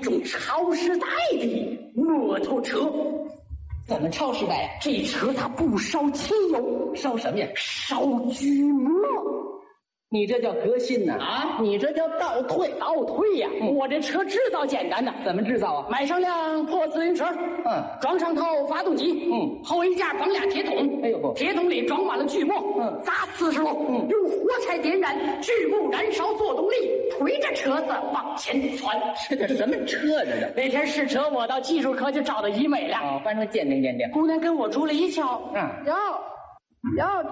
种超时代的摩托车。 怎么超时代呀？ 这车它不烧汽油， 烧什么呀？ 烧锯末。 你这叫革新呐！ 啊， 你这叫倒退。 倒退呀！我这车制造简单的， 怎么制造啊？ 买上辆破自行车，装上套发动机，后衣架绑俩铁桶， 哎呦不， 铁桶里装满了锯末，砸40篓，用火柴点燃，锯木燃烧做动力，推着车子往前窜。 这叫什么车？这是？ 那天试车，我到技术科就找到医美了。 哦，翻成鉴定鉴定。 姑娘跟我住了一瞧，哟，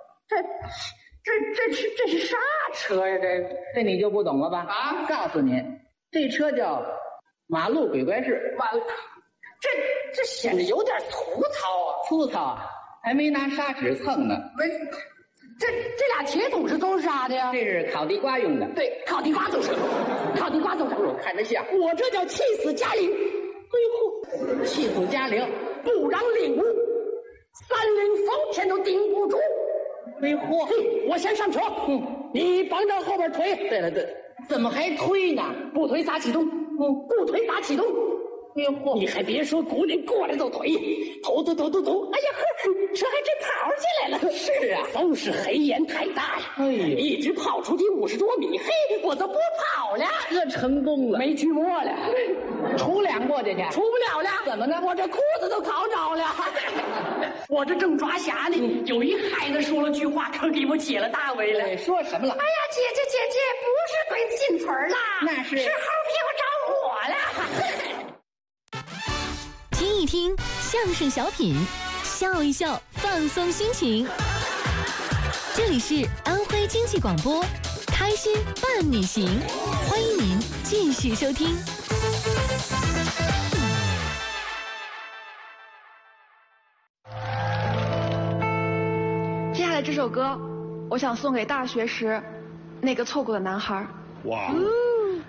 这是啥车呀？ 这你就不懂了吧？ 啊， 告诉你，这车叫马路鬼怪式。 完了，这显得有点粗糙啊！ 粗糙啊，还没拿砂纸蹭呢。 没，这俩铁桶是都是啥的呀？ 这是烤地瓜用的。 对，烤地瓜就是，烤地瓜就是。 我看着像。 我这叫气死嘉陵， 哎呦，气死嘉陵， 不让领悟，三菱丰田都顶不住。 没货， 我先上车，你帮着后边推。 对了，怎么还推呢？ 不推咋启动？不推咋启动？ 哎呦嚯！ 你还别说，姑娘过来就推，突！哎呀呵，车还真跑起来了。 是啊， 都是黑烟太大呀！ 哎呀， 一直跑出去50多米，嘿，我都不跑了。 这成功了， 没锯末了， 出2过去去， 出不了了。 怎么呢？ 我这裤子都烤着了。我这正抓瞎呢，有一孩子说了句话，可给我解了大围了。 说什么了？ 哎呀，姐姐，不是鬼子进村啦， 那是猴屁股着火了。 听一听相声小品，笑一笑，放松心情。这里是安徽经济广播，开心伴你行，欢迎您继续收听。 接下来这首歌，我想送给大学时那个错过的男孩。 哇。